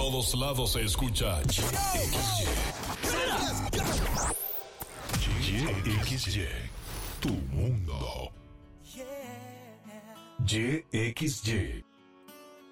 todos lados se escucha YXY, tu mundo. YXY.